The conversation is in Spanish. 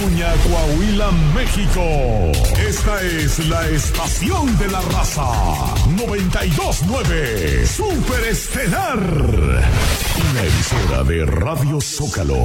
Vicuña, Coahuila, México. Esta es la estación de la raza. 92.9 Super Estelar. Una emisora de Radio Zócalo.